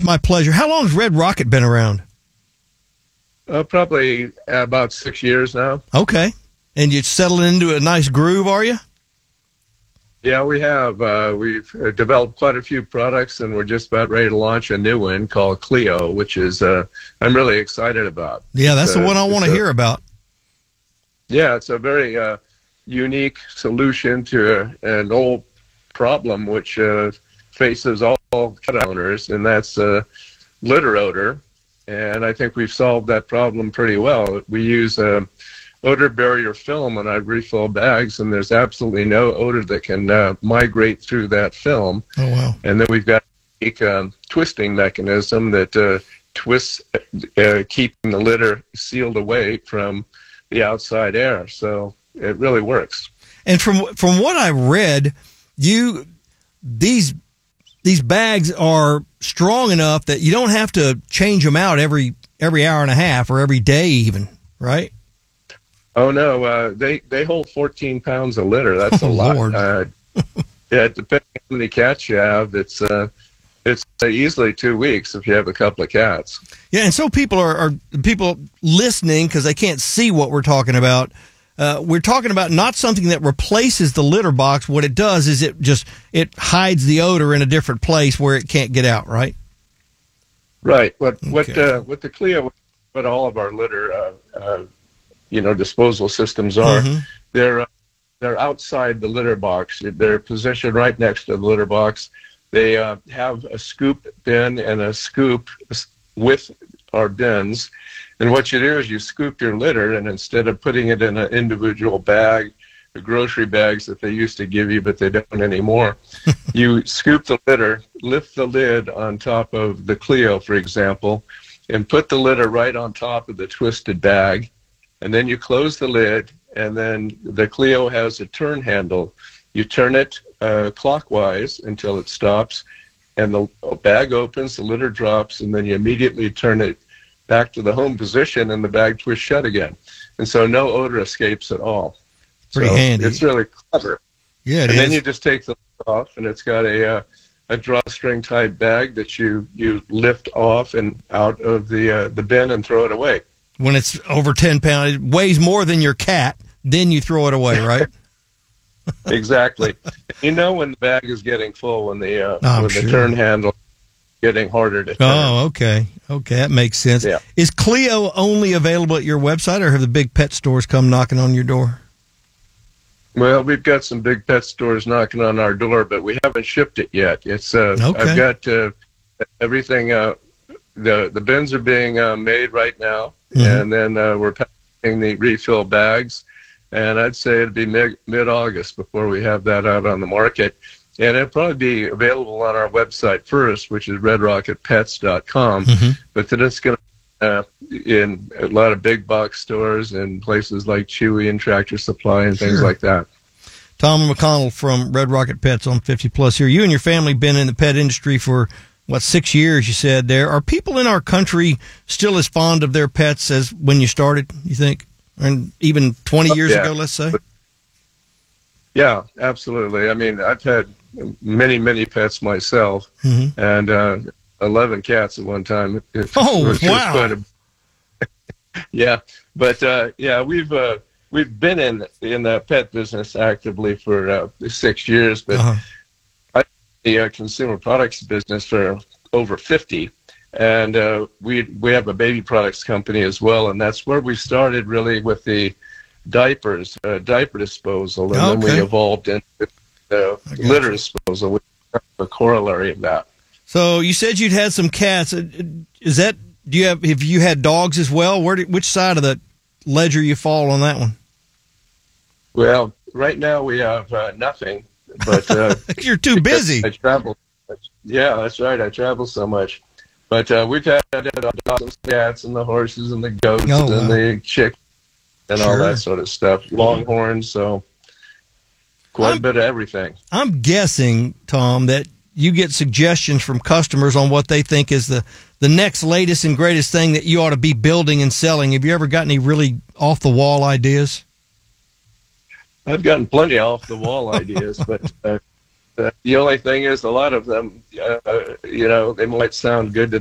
my pleasure. How long has Red Rocket been around? Probably about 6 years now. Okay. And you're settling into a nice groove, are you? Yeah, we have. We've developed quite a few products, and we're just about ready to launch a new one called Clio, which is I'm really excited about. Yeah, that's the one I want to hear about. Yeah, it's a very unique solution to an old problem which faces all cat owners, and that's litter odor. And I think we've solved that problem pretty well. We use odor barrier film on our refill bags, and there's absolutely no odor that can migrate through that film. Oh, wow. And then we've got a unique twisting mechanism that twists, keeping the litter sealed away from the outside air. So it really works. And from what I read, these bags are strong enough that you don't have to change them out every hour and a half or every day even, right? Oh, no. They hold 14 pounds of litter. That's a lot. Lord. Yeah, depending on how many cats you have, it's easily 2 weeks if you have a couple of cats. Yeah, and so people are people listening, because they can't see what we're talking about. We're talking about not something that replaces the litter box. What it does is it hides the odor in a different place where it can't get out, right? Right. What the Clio, what all of our litter disposal systems are, they're outside the litter box. They're positioned right next to the litter box. They have a scoop bin and a scoop with our bins. And what you do is you scoop your litter, and instead of putting it in an individual bag, the grocery bags that they used to give you, but they don't anymore, you scoop the litter, lift the lid on top of the Clio, for example, and put the litter right on top of the twisted bag. And then you close the lid, and then the Clio has a turn handle. You turn it clockwise until it stops, and the bag opens, the litter drops, and then you immediately turn it back to the home position, and the bag twists shut again. And so no odor escapes at all. Pretty handy. It's really clever. Yeah, it is. And then you just take the lid off, and it's got a drawstring type bag that you lift off and out of the bin and throw it away. When it's over 10 pounds, it weighs more than your cat, then you throw it away, right? Exactly. You know when the bag is getting full, when the sure. turn handle is getting harder to turn. Oh, okay. Okay, that makes sense. Yeah. Is Clio only available at your website, or have the big pet stores come knocking on your door? Well, we've got some big pet stores knocking on our door, but we haven't shipped it yet. It's Okay. I've got everything. The bins are being made right now, and then we're packing the refill bags. And I'd say it'd be mid-August before we have that out on the market. And it'll probably be available on our website first, which is redrocketpets.com. But then it's going to in a lot of big box stores and places like Chewy and Tractor Supply and things like that. Tom McConnell from Red Rocket Pets on 50 Plus here. You and your family been in the pet industry for, 6 years, you said there. Are people in our country still as fond of their pets as when you started, you think? And even 20 years ago, let's say? Yeah, absolutely. I mean, I've had many, many pets myself, and 11 cats at one time. Wow. Yeah, but we've been in the pet business actively for 6 years, but I the consumer products business for over 50. And we have a baby products company as well, and that's where we started really with the diapers, diaper disposal, and then we evolved into litter disposal, which is a corollary of that. So you said you'd had some cats. Have you had dogs as well? Which side of the ledger you fall on that one? Well, right now we have nothing, but you're too busy. I travel. Yeah, that's right. I travel so much. But we've had dogs and cats and the horses and the goats and the chickens and all that sort of stuff. Longhorns, so quite a bit of everything. I'm guessing, Tom, that you get suggestions from customers on what they think is the next latest and greatest thing that you ought to be building and selling. Have you ever got any really off-the-wall ideas? I've gotten plenty off-the-wall ideas, but the only thing is a lot of them, they might sound good to